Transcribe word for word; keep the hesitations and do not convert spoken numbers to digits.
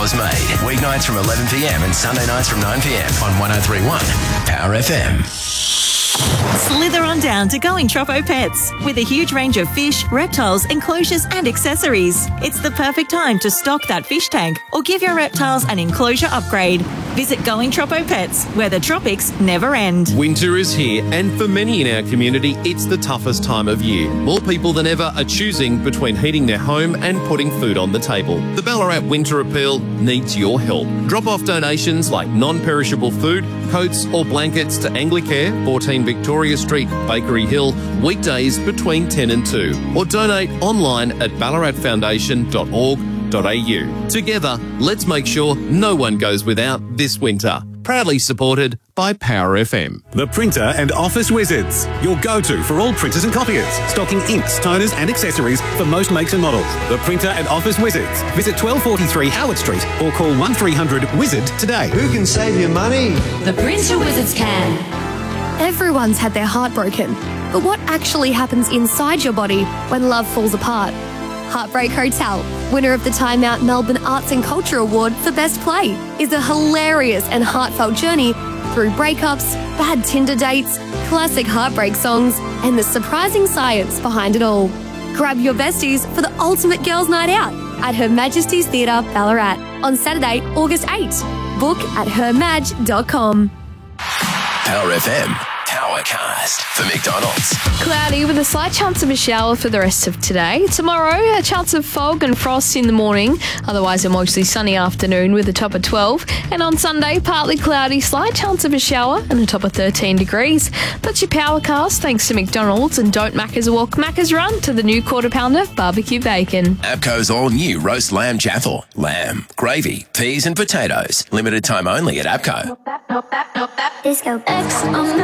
Oz made. Weeknights from eleven p m and Sunday nights from nine p m on one oh three point one Power F M. Slither on down to Going Troppo Pets. With a huge range of fish, reptiles, enclosures and accessories. It's the perfect time to stock that fish tank or give your reptiles an enclosure upgrade. Visit Going Troppo Pets, where the tropics never end. Winter is here, and for many in our community, it's the toughest time of year. More people than ever are choosing between heating their home and putting food on the table. The Ballarat Winter Appeal needs your help. Drop off donations like non-perishable food, coats or blankets to Anglicare, fourteen Victoria Street, Bakery Hill, weekdays between ten and two. Or donate online at ballarat foundation dot org dot a u. Together, let's make sure no one goes without this winter. Proudly supported by Power F M. The Printer and Office Wizards, your go-to for all printers and copiers, stocking inks, toners and accessories for most makes and models. The Printer and Office Wizards. Visit twelve forty-three Howard Street or call one three hundred wizard today. Who can save you money? The Printer Wizards can. Everyone's had their heart broken, but what actually happens inside your body when love falls apart? Heartbreak Hotel, winner of the Time Out Melbourne Arts and Culture Award for Best Play, is a hilarious and heartfelt journey through breakups, bad Tinder dates, classic heartbreak songs, and the surprising science behind it all. Grab your besties for the ultimate girls' night out at Her Majesty's Theatre, Ballarat, on Saturday, August eighth. Book at her maj dot com. Power F M. Powercast for McDonald's. Cloudy with a slight chance of a shower for the rest of today. Tomorrow, a chance of fog and frost in the morning. Otherwise, a mostly sunny afternoon with a top of twelve. And on Sunday, partly cloudy, slight chance of a shower and a top of thirteen degrees. That's your Powercast thanks to McDonald's, and don't Macca's walk, Macca's run to the new quarter pounder barbecue bacon. APCO's all-new roast lamb chaffle. Lamb, gravy, peas and potatoes. Limited time only at APCO. Disco X on the